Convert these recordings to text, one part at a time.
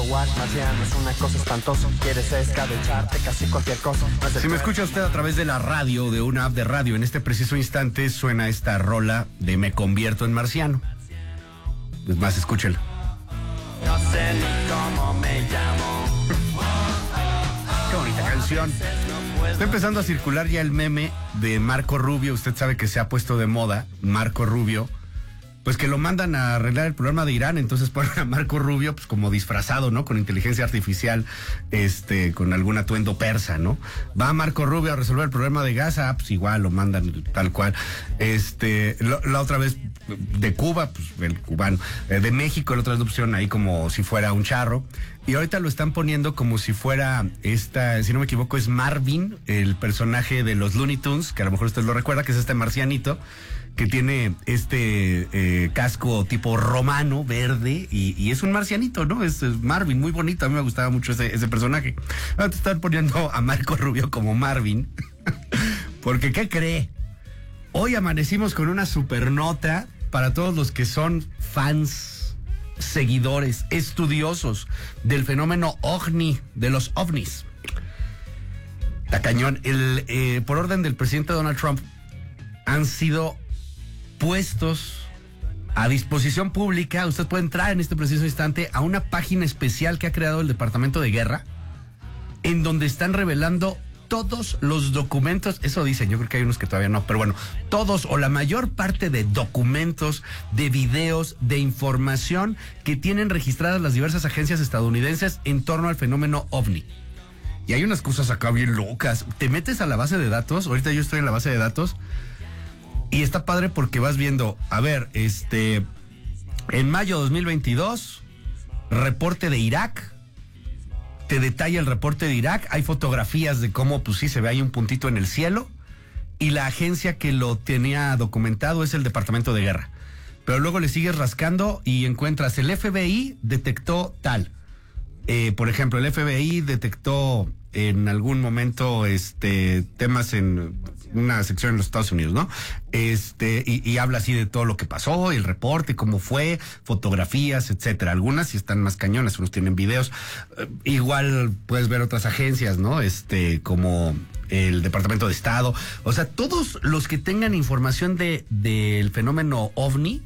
wash, marciano es una cosa espantosa. Quieres escabecharte casi cualquier cosa. Si me escucha usted a través de la radio, de una app de radio, en este preciso instante suena esta rola de Me convierto en marciano. Es más, escúchela. No sé ni cómo me llamo. Qué bonita canción. Está empezando a circular ya el meme de Marco Rubio. Usted sabe que se ha puesto de moda Marco Rubio. Pues que lo mandan a arreglar el problema de Irán, entonces ponen a Marco Rubio pues como disfrazado, ¿no? Con inteligencia artificial, con algún atuendo persa, ¿no? Va Marco Rubio a resolver el problema de Gaza, pues igual lo mandan tal cual. La otra vez de Cuba, pues el cubano. De México, la otra vez lo pusieron ahí como si fuera un charro. Y ahorita lo están poniendo como si fuera si no me equivoco, es Marvin, el personaje de los Looney Tunes, que a lo mejor usted lo recuerda, que es este marcianito, que tiene casco tipo romano, verde, y es un marcianito, ¿no? Es Marvin, muy bonito, a mí me gustaba mucho ese personaje. Ahora te están poniendo a Marco Rubio como Marvin, porque ¿qué cree? Hoy amanecimos con una super nota para todos los que son fans, seguidores, estudiosos del fenómeno OVNI, de los ovnis. Está cañón. Por orden del presidente Donald Trump, han sido puestos a disposición pública. Usted puede entrar en este preciso instante a una página especial que ha creado el Departamento de Guerra, en donde están revelando todos los documentos, eso dicen, yo creo que hay unos que todavía no, pero bueno, todos o la mayor parte de documentos, de videos, de información que tienen registradas las diversas agencias estadounidenses en torno al fenómeno OVNI. Y hay unas cosas acá bien locas. Te metes a la base de datos, ahorita yo estoy en la base de datos, y está padre porque vas viendo, a ver, en mayo de 2022, reporte de Irak. Te detalla el reporte de Irak, hay fotografías de cómo, pues sí, se ve ahí un puntito en el cielo, y la agencia que lo tenía documentado es el Departamento de Guerra. Pero luego le sigues rascando y encuentras el FBI detectó tal. Por ejemplo, el FBI detectó en algún momento temas en una sección en los Estados Unidos, ¿no? Y habla así de todo lo que pasó, el reporte, cómo fue, fotografías, etcétera. Algunas sí están más cañonas, unos tienen videos. Igual puedes ver otras agencias, ¿no? Como el Departamento de Estado. O sea, todos los que tengan información del fenómeno OVNI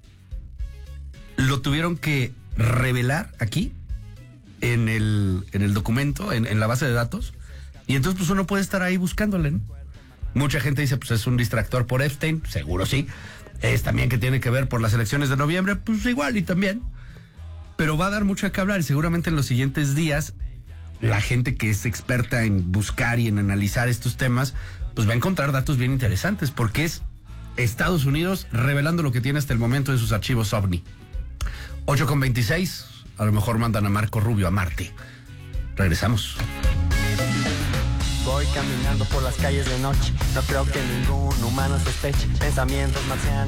lo tuvieron que revelar aquí en el documento, en la base de datos, y entonces pues uno puede estar ahí buscándole, ¿no? Mucha gente dice, pues es un distractor por Epstein, seguro sí. Es también que tiene que ver por las elecciones de noviembre, pues igual y también. Pero va a dar mucho que hablar y seguramente en los siguientes días la gente que es experta en buscar y en analizar estos temas, pues va a encontrar datos bien interesantes, porque es Estados Unidos revelando lo que tiene hasta el momento de sus archivos OVNI. 8:26, a lo mejor mandan a Marco Rubio a Marte. Regresamos. Voy caminando por las calles de noche. No creo que ningún humano sospeche. Pensamientos marcianos.